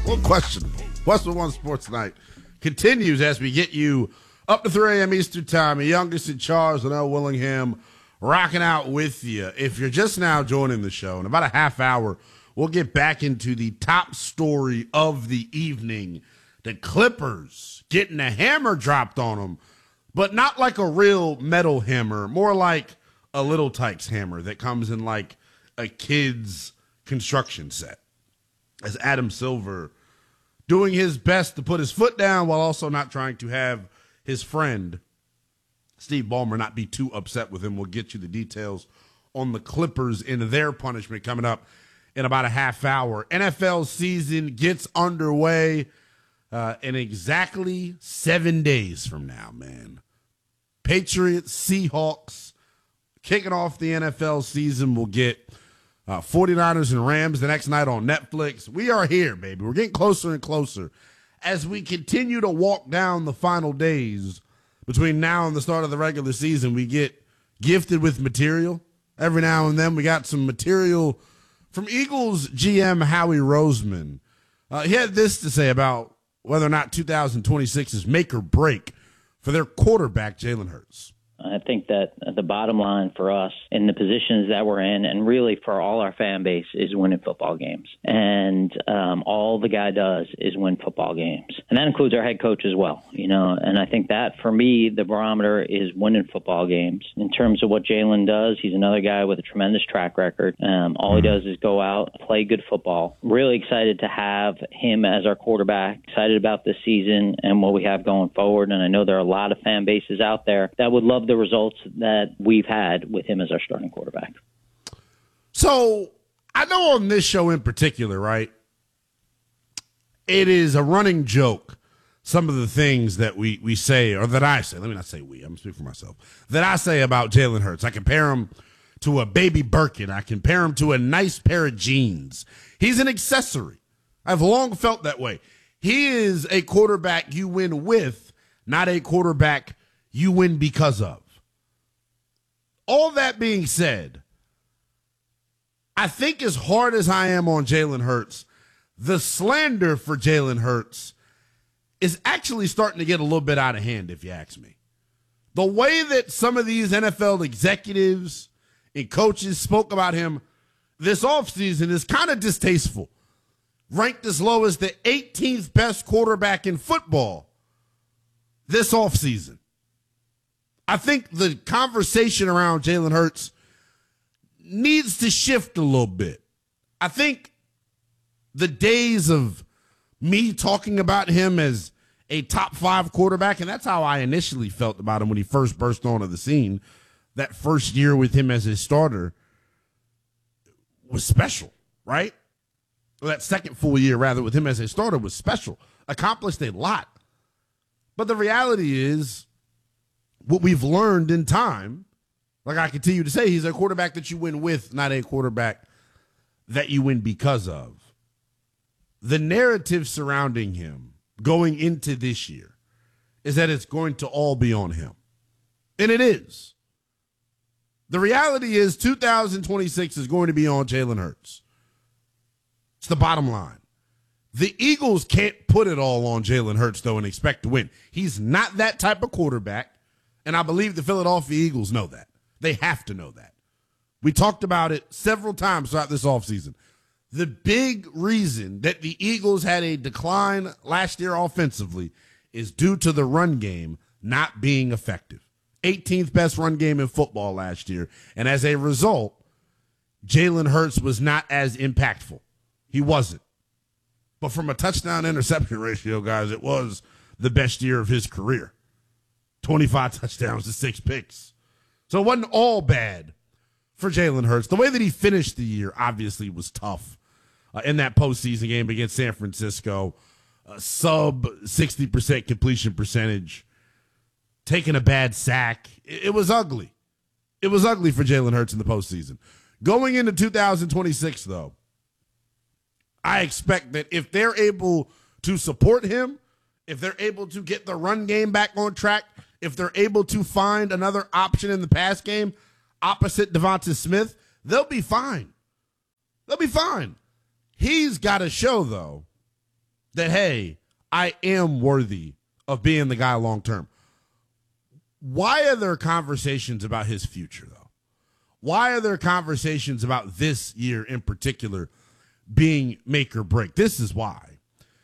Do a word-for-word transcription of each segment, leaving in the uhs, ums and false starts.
Well, questionable. Westwood One Sports Night continues as we get you up to three a.m. Eastern Time. The youngest in Charles and L. Willingham rocking out with you. If you're just now joining the show, in about a half hour, we'll get back into the top story of the evening. The Clippers getting a hammer dropped on them, but not like a real metal hammer, more like a Little Tikes hammer that comes in like a kid's construction set. As Adam Silver doing his best to put his foot down while also not trying to have his friend Steve Ballmer not be too upset with him. We'll get you the details on the Clippers and their punishment coming up in about a half hour. N F L season gets underway uh, in exactly seven days from now, man. Patriots, Seahawks, kicking off the N F L season. We'll get uh, 49ers and Rams the next night on Netflix. We are here, baby. We're getting closer and closer as we continue to walk down the final days between now and the start of the regular season. We get gifted with material. Every now and then we got some material from Eagles G M Howie Roseman. Uh, he had this to say about whether or not two thousand twenty-six is make or break for their quarterback, Jalen Hurts. I think that the bottom line for us in the positions that we're in, and really for all our fan base, is winning football games. And um, all the guy does is win football games. And that includes our head coach as well, you know. And I think that, for me, the barometer is winning football games. In terms of what Jalen does, he's another guy with a tremendous track record. Um, all he does is go out, play good football. Really excited to have him as our quarterback, excited about this season and what we have going forward. And I know there are a lot of fan bases out there that would love the results that we've had with him as our starting quarterback. So I know on this show in particular, right, it is a running joke, some of the things that we, we say, or that I say, let me not say we, I'm speaking for myself, that I say about Jalen Hurts. I compare him to a baby Birkin. I compare him to a nice pair of jeans. He's an accessory. I've long felt that way. He is a quarterback you win with, not a quarterback you win because of. All that being said, I think as hard as I am on Jalen Hurts, the slander for Jalen Hurts is actually starting to get a little bit out of hand, if you ask me. The way that some of these N F L executives and coaches spoke about him this offseason is kind of distasteful. Ranked as low as the eighteenth best quarterback in football this offseason. I think the conversation around Jalen Hurts needs to shift a little bit. I think the days of me talking about him as a top five quarterback, and that's how I initially felt about him when he first burst onto the scene, that first year with him as his starter was special, right? Well, that second full year, rather, with him as a starter was special. Accomplished a lot. But the reality is, what we've learned in time, like I continue to say, he's a quarterback that you win with, not a quarterback that you win because of. The narrative surrounding him going into this year is that it's going to all be on him. And it is. The reality is two thousand twenty-six is going to be on Jalen Hurts. It's the bottom line. The Eagles can't put it all on Jalen Hurts, though, and expect to win. He's not that type of quarterback. And I believe the Philadelphia Eagles know that. They have to know that. We talked about it several times throughout this offseason. The big reason that the Eagles had a decline last year offensively is due to the run game not being effective. eighteenth best run game in football last year. And as a result, Jalen Hurts was not as impactful. He wasn't. But from a touchdown-interception ratio, guys, it was the best year of his career. twenty-five touchdowns to six picks. So it wasn't all bad for Jalen Hurts. The way that he finished the year obviously was tough uh, in that postseason game against San Francisco. Uh, sub sixty percent completion percentage. Taking a bad sack. It, it was ugly. It was ugly for Jalen Hurts in the postseason. Going into two thousand twenty-six, though, I expect that if they're able to support him, if they're able to get the run game back on track, if they're able to find another option in the pass game opposite Devonta Smith, they'll be fine. They'll be fine. He's got to show, though, that, hey, I am worthy of being the guy long term. Why are there conversations about his future, though? Why are there conversations about this year in particular being make or break? This is why.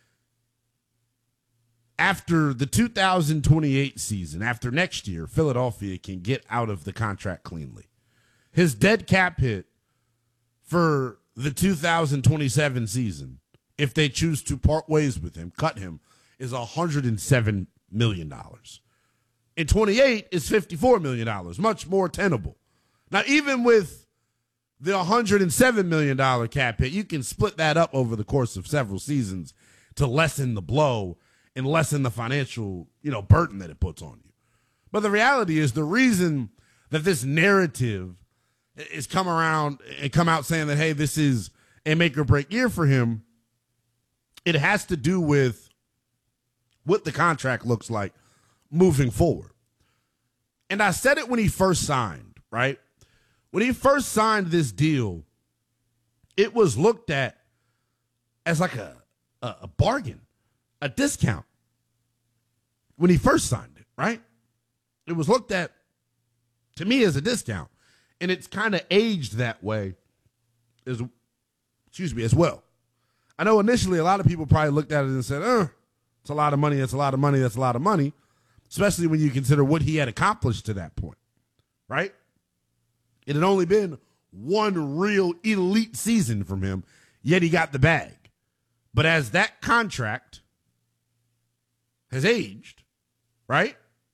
After the two thousand twenty-eight season, after next year, Philadelphia can get out of the contract cleanly. His dead cap hit for the two thousand twenty-seven season, if they choose to part ways with him, cut him, is one hundred seven million dollars. In twenty-eight is fifty-four million dollars, much more tenable. Now, even with the one hundred seven million dollars cap hit, you can split that up over the course of several seasons to lessen the blow and lessen the financial, you know, burden that it puts on you. But the reality is the reason that this narrative is come around and come out saying that, hey, this is a make or break year for him, it has to do with what the contract looks like moving forward. And I said it when he first signed, right? When he first signed this deal, it was looked at as like a, a, a bargain, a discount. When he first signed it, right? It was looked at, to me, as a discount. And it's kind of aged that way as, excuse me, as well. I know initially a lot of people probably looked at it and said, oh, it's a lot of money, that's a lot of money, that's a lot of money, especially when you consider what he had accomplished to that point, right? It had only been one real elite season from him, yet he got the bag. But as that contract has aged, right,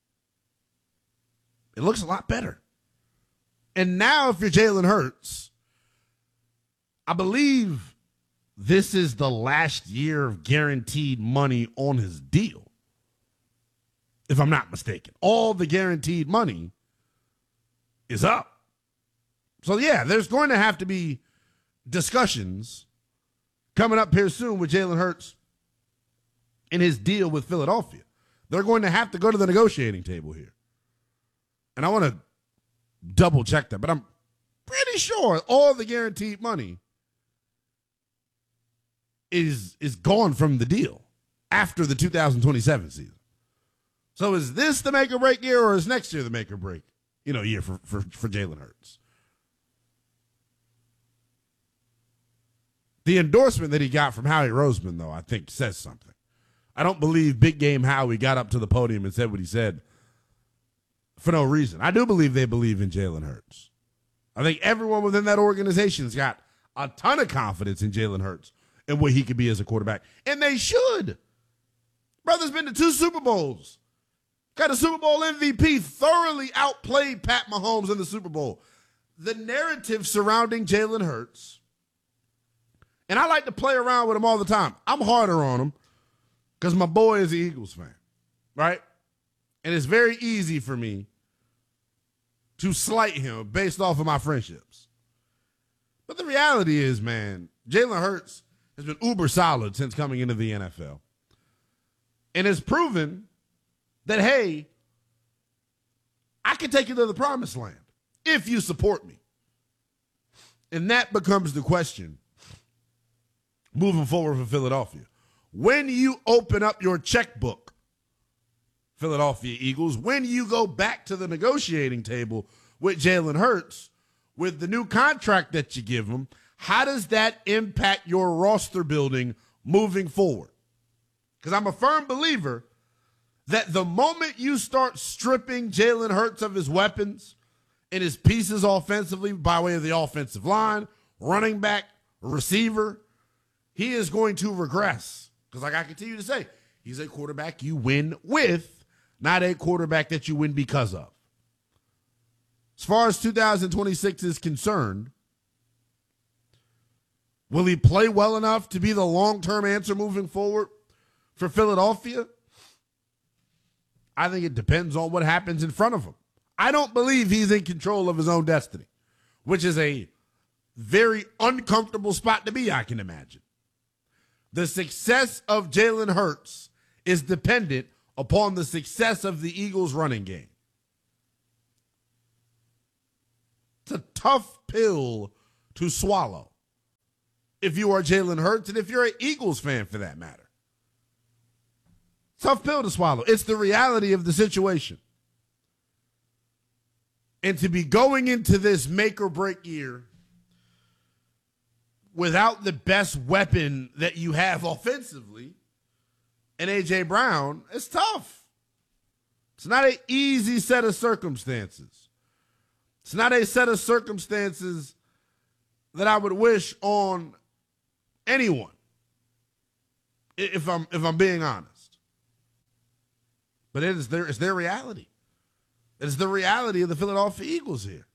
it looks a lot better. And now if you're Jalen Hurts, I believe this is the last year of guaranteed money on his deal, if I'm not mistaken. All the guaranteed money is up. So, yeah, there's going to have to be discussions coming up here soon with Jalen Hurts in his deal with Philadelphia. They're going to have to go to the negotiating table here. And I want to double check that, but I'm pretty sure all the guaranteed money is is gone from the deal after the two thousand twenty-seven season. So is this the make or break year, or is next year the make or break, you know, year for, for, for Jalen Hurts? The endorsement that he got from Howie Roseman, though, I think says something. I don't believe Big Game Howie got up to the podium and said what he said for no reason. I do believe they believe in Jalen Hurts. I think everyone within that organization's got a ton of confidence in Jalen Hurts and what he could be as a quarterback. And they should. Brother's been to two Super Bowls. Got a Super Bowl M V P, thoroughly outplayed Pat Mahomes in the Super Bowl. The narrative surrounding Jalen Hurts, and I like to play around with him all the time. I'm harder on him because my boy is an Eagles fan, right? And it's very easy for me to slight him based off of my friendships. But the reality is, man, Jalen Hurts has been uber solid since coming into the N F L. And has proven that, hey, I can take you to the promised land if you support me. And that becomes the question moving forward for Philadelphia. When you open up your checkbook, Philadelphia Eagles, when you go back to the negotiating table with Jalen Hurts, with the new contract that you give him, how does that impact your roster building moving forward? Because I'm a firm believer that the moment you start stripping Jalen Hurts of his weapons and his pieces offensively by way of the offensive line, running back, receiver, he is going to regress. Because like I continue to say, he's a quarterback you win with, not a quarterback that you win because of. As far as two thousand twenty-six is concerned, will he play well enough to be the long-term answer moving forward for Philadelphia? I think it depends on what happens in front of him. I don't believe he's in control of his own destiny, which is a very uncomfortable spot to be, I can imagine. The success of Jalen Hurts is dependent upon the success of the Eagles' running game. It's a tough pill to swallow if you are Jalen Hurts and if you're an Eagles fan for that matter. Tough pill to swallow. It's the reality of the situation. And to be going into this make or break year without the best weapon that you have offensively, and A J. Brown, it's tough. It's not an easy set of circumstances. It's not a set of circumstances that I would wish on anyone, if I'm if I'm being honest. But it is their it's their reality. It is the reality of the Philadelphia Eagles here.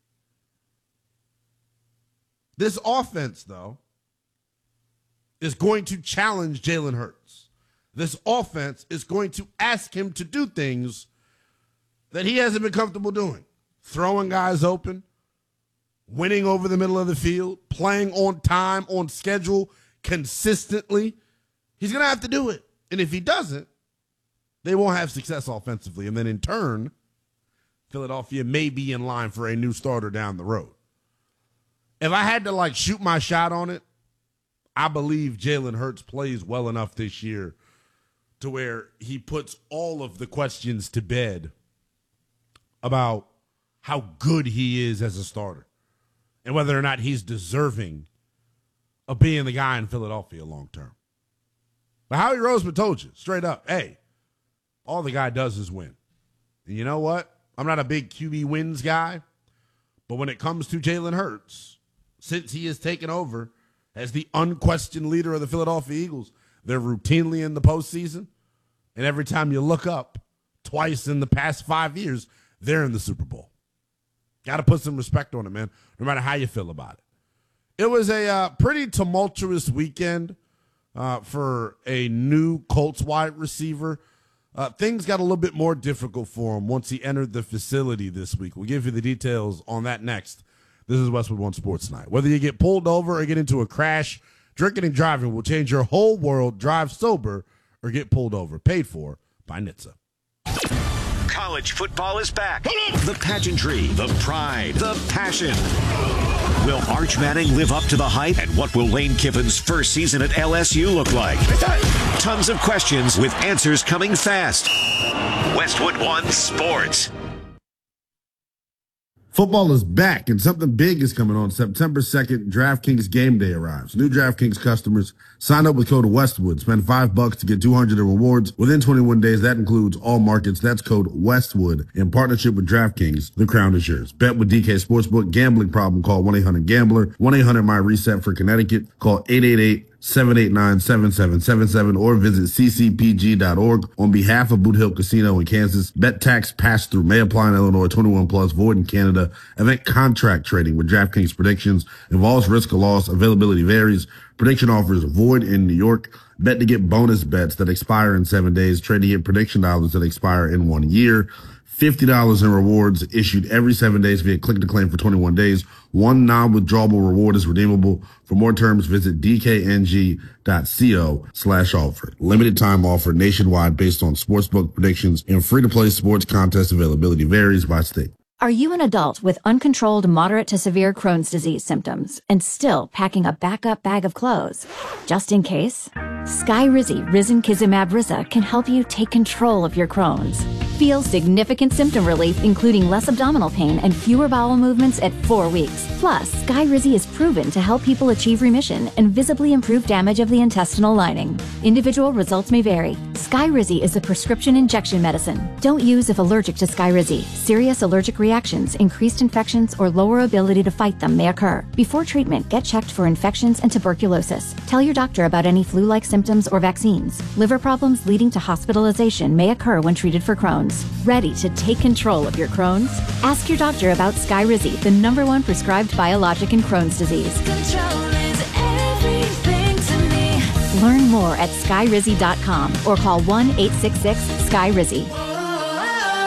This offense, though, is going to challenge Jalen Hurts. This offense is going to ask him to do things that he hasn't been comfortable doing. Throwing guys open, winning over the middle of the field, playing on time, on schedule, consistently. He's going to have to do it. And if he doesn't, they won't have success offensively. And then in turn, Philadelphia may be in line for a new starter down the road. If I had to, like, shoot my shot on it, I believe Jalen Hurts plays well enough this year to where he puts all of the questions to bed about how good he is as a starter and whether or not he's deserving of being the guy in Philadelphia long term. But Howie Roseman told you straight up, hey, all the guy does is win. And you know what? I'm not a big Q B wins guy, but when it comes to Jalen Hurts, since he has taken over as the unquestioned leader of the Philadelphia Eagles, they're routinely in the postseason. And every time you look up, twice in the past five years, they're in the Super Bowl. Got to put some respect on it, man, no matter how you feel about it. It was a uh, pretty tumultuous weekend uh, for a new Colts wide receiver. Uh, things got a little bit more difficult for him once he entered the facility this week. We'll give you the details on that next. This is Westwood One Sports Night. Whether you get pulled over or get into a crash, drinking and driving will change your whole world. Drive sober or get pulled over. Paid for by N H T S A. College football is back. The pageantry, the pride, the passion. Will Arch Manning live up to the hype? And what will Lane Kiffin's first season at L S U look like? Tons of questions with answers coming fast. Westwood One Sports. Football is back, and something big is coming on September second. DraftKings Game Day arrives. New DraftKings customers sign up with code Westwood. Spend five bucks to get two hundred in rewards within twenty-one days. That includes all markets. That's code Westwood. In partnership with DraftKings, the crown is yours. Bet with D K Sportsbook. Gambling problem? Call one eight hundred gambler. one eight hundred my reset for Connecticut. Call eight eight eight seven eight nine seven seven seven seven or visit c c p g dot org. On behalf of Boot Hill Casino in Kansas, bet tax pass-through may apply in Illinois, twenty-one plus, void in Canada. Event contract trading with DraftKings predictions involves risk of loss. Availability varies. Prediction offers void in New York. Bet to get bonus bets that expire in seven days. Trade to get prediction dollars that expire in one year. fifty dollars in rewards issued every seven days via click to claim for twenty-one days. One non-withdrawable reward is redeemable. For more terms, visit dkng.co slash offer. Limited time offer nationwide based on sportsbook predictions and free-to-play sports contest availability varies by state. Are you an adult with uncontrolled moderate to severe Crohn's disease symptoms and still packing a backup bag of clothes? Just in case? Skyrizi Risankizumab Riza can help you take control of your Crohn's. Feel significant symptom relief, including less abdominal pain and fewer bowel movements at four weeks. Plus, Skyrizi is proven to help people achieve remission and visibly improve damage of the intestinal lining. Individual results may vary. Skyrizi is a prescription injection medicine. Don't use if allergic to Skyrizi. Serious allergic reactions, increased infections, or lower ability to fight them may occur. Before treatment, get checked for infections and tuberculosis. Tell your doctor about any flu-like symptoms or vaccines. Liver problems leading to hospitalization may occur when treated for Crohn's. Ready to take control of your Crohn's? Ask your doctor about Skyrizi, the number one prescribed biologic in Crohn's disease. Control is everything to me. Learn more at skyrizi dot com or call one eight six six, S K Y R I Z I. Former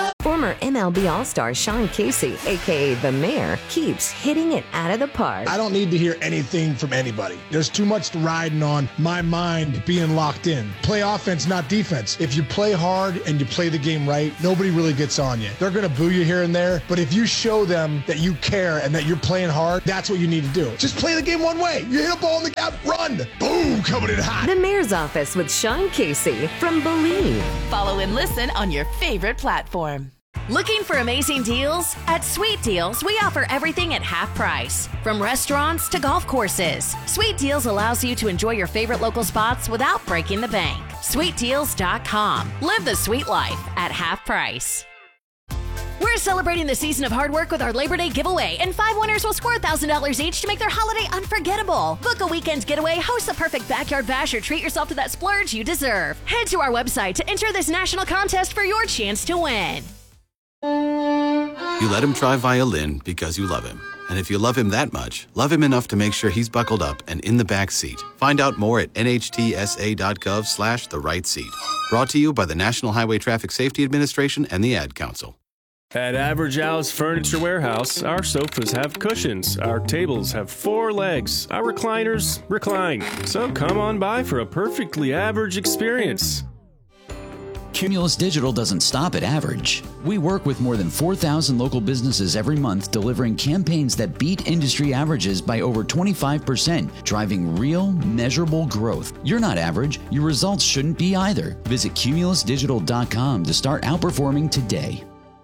Former M L B All-Star Sean Casey, a k a. The Mayor, keeps hitting it out of the park. I don't need to hear anything from anybody. There's too much riding on my mind being locked in. Play offense, not defense. If you play hard and you play the game right, nobody really gets on you. They're going to boo you here and there, but if you show them that you care and that you're playing hard, that's what you need to do. Just play the game one way. You hit a ball in the gap, run. Boom, coming in hot. The Mayor's Office with Sean Casey from Believe. Follow and listen on your favorite platform. Looking for amazing deals? At Sweet Deals, we offer everything at half price. From restaurants to golf courses, Sweet Deals allows you to enjoy your favorite local spots without breaking the bank. sweet deals dot com. Live the sweet life at half price. We're celebrating the season of hard work with our Labor Day giveaway, and five winners will score one thousand dollars each to make their holiday unforgettable. Book a weekend getaway, host the perfect backyard bash, or treat yourself to that splurge you deserve. Head to our website to enter this national contest for your chance to win. You let him try violin because you love him. And if you love him that much, love him enough to make sure he's buckled up and in the back seat. Find out more at N H T S A dot gov slash the right seat. Brought to you by the National Highway Traffic Safety Administration and the Ad Council. At Average Al's Furniture Warehouse, our sofas have cushions, our tables have four legs, our recliners recline. So come on by for a perfectly average experience. Cumulus Digital doesn't stop at average. We work with more than four thousand local businesses every month, delivering campaigns that beat industry averages by over twenty-five percent, driving real, measurable growth. You're not average. Your results shouldn't be either. Visit cumulus digital dot com to start outperforming today.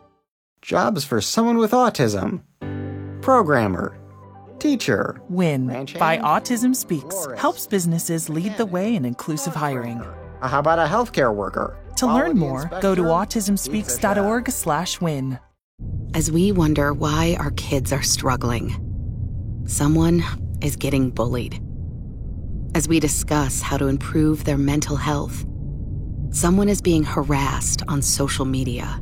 Jobs for someone with autism. Programmer. Teacher. WIN by Autism Speaks helps businesses lead the way in inclusive hiring. How about a healthcare worker? To learn more, go to autism speaks dot org slash win. As we wonder why our kids are struggling, someone is getting bullied. As we discuss how to improve their mental health, someone is being harassed on social media.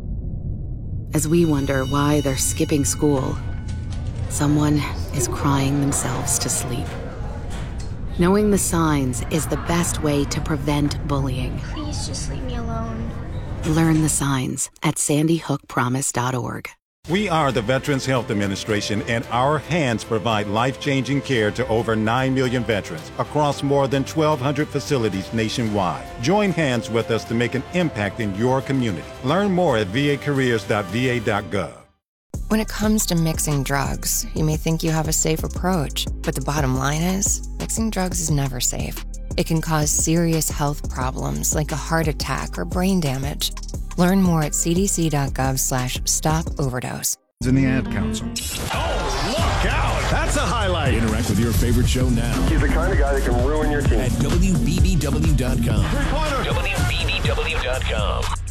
As we wonder why they're skipping school, someone is crying themselves to sleep. Knowing the signs is the best way to prevent bullying. Please just leave me alone. Learn the signs at sandy hook promise dot org. We are the Veterans Health Administration, and our hands provide life-changing care to over nine million veterans across more than twelve hundred facilities nationwide. Join hands with us to make an impact in your community. Learn more at v a careers dot v a dot gov. When it comes to mixing drugs, you may think you have a safe approach, but the bottom line is, mixing drugs is never safe. It can cause serious health problems like a heart attack or brain damage. Learn more at c d c dot gov slash stop overdose. In the Ad Council. Oh, look out! That's a highlight. Interact with your favorite show now. He's the kind of guy that can ruin your team. At W B B W dot com. Three-pointer. W B B W dot com.